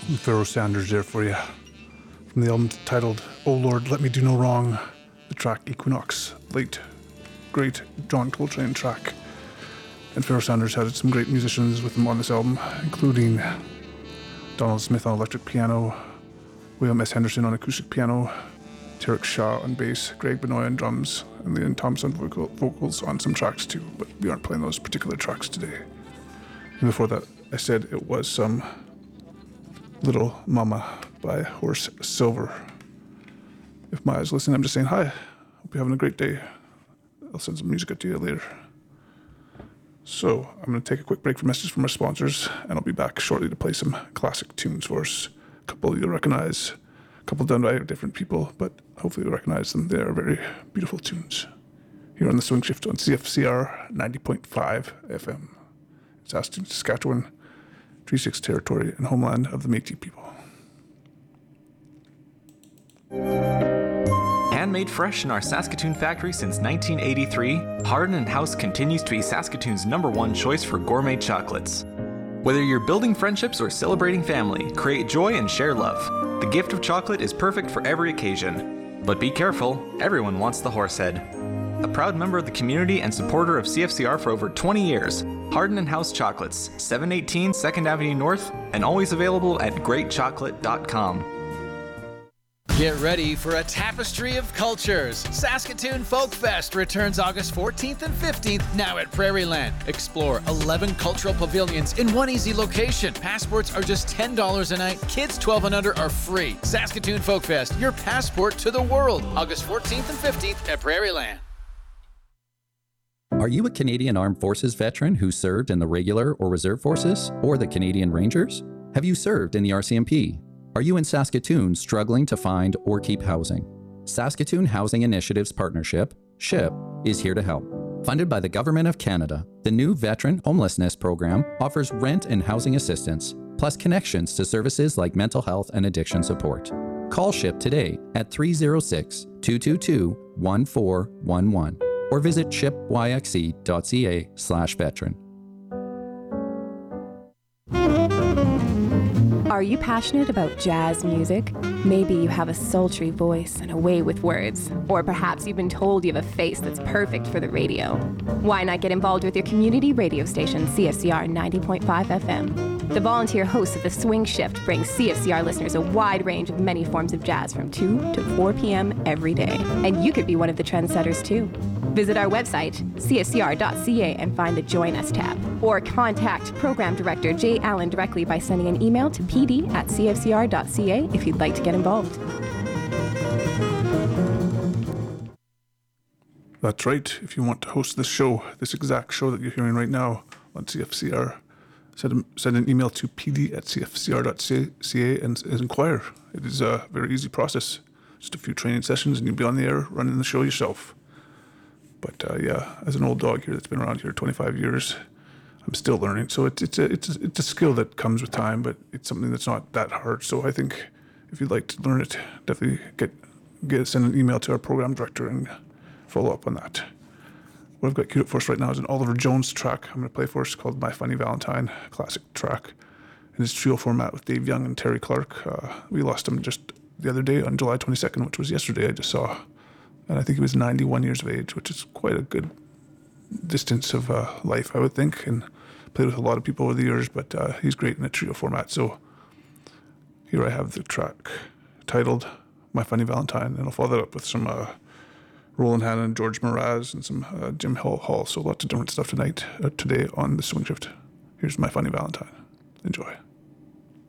Pharoah Sanders there for you. From the album titled Oh Lord, Let Me Do No Wrong, the track Equinox, late, great John Coltrane track. And Pharoah Sanders had some great musicians with him on this album, including Donald Smith on electric piano, William S. Henderson on acoustic piano, Tarek Shah on bass, Greg Benoit on drums, and Leon Thompson vocals on some tracks too, but we aren't playing those particular tracks today. And before that, I said it was some Little Mama by Horace Silver. If Maya's listening, I'm just saying hi. Hope you're having a great day. I'll send some music to you later. So I'm going to take a quick break for messages from our sponsors, and I'll be back shortly to play some classic tunes for us. A couple you'll recognize, a couple done by different people, but hopefully you'll recognize them. They are very beautiful tunes. Here on the Swing Shift on CFCR 90.5 FM. Saskatoon, Saskatchewan, Treaty 6 territory and homeland of the Métis people. Handmade fresh in our Saskatoon factory since 1983, Hardin & House continues to be Saskatoon's #1 choice for gourmet chocolates. Whether you're building friendships or celebrating family, create joy and share love. The gift of chocolate is perfect for every occasion. But be careful, everyone wants the Horsehead. A proud member of the community and supporter of CFCR for over 20 years, Hardin & House Chocolates, 718 2nd Avenue North, and always available at greatchocolate.com. Get ready for a tapestry of cultures. Saskatoon Folk Fest returns August 14th and 15th, now at Prairieland. Explore 11 cultural pavilions in one easy location. Passports are just $10 a night. Kids 12 and under are free. Saskatoon Folk Fest, your passport to the world. August 14th and 15th at Prairieland. Are you a Canadian Armed Forces veteran who served in the regular or reserve forces or the Canadian Rangers? Have you served in the RCMP? Are you in Saskatoon struggling to find or keep housing? Saskatoon Housing Initiatives Partnership, SHIP, is here to help. Funded by the Government of Canada, the new Veteran Homelessness Program offers rent and housing assistance, plus connections to services like mental health and addiction support. Call SHIP today at 306-222-1411 or visit shipyxe.ca/veteran. Are you passionate about jazz music? Maybe you have a sultry voice and a way with words. Or perhaps you've been told you have a face that's perfect for the radio. Why not get involved with your community radio station, CFCR 90.5 FM? The volunteer host of the Swing Shift brings CFCR listeners a wide range of many forms of jazz from 2 to 4 p.m. every day. And you could be one of the trendsetters too. Visit our website, cfcr.ca, and find the Join Us tab. Or contact Program Director Jay Allen directly by sending an email to pd@cfcr.ca if you'd like to get involved. That's right. If you want to host this show, this exact show that you're hearing right now on CFCR, send an email to pd@cfcr.ca and inquire. It is a very easy process. Just a few training sessions and you'll be on the air running the show yourself. But yeah, as an old dog here that's been around here 25 years, I'm still learning. So it's a skill that comes with time, but it's something that's not that hard. So I think if you'd like to learn it, definitely send an email to our program director and follow up on that. What I've got queued up for us right now is an Oliver Jones track I'm going to play for us called My Funny Valentine, classic track. In his trio format with Dave Young and Terry Clark. We lost him just the other day on July 22nd, which was yesterday I just saw. And I think he was 91 years of age, which is quite a good distance of life, I would think, and played with a lot of people over the years, but he's great in a trio format. So here I have the track titled My Funny Valentine, and I'll follow that up with some Roland Hannon, George Mraz, and some Jim Hall. So lots of different stuff today on the Swing Shift. Here's My Funny Valentine. Enjoy.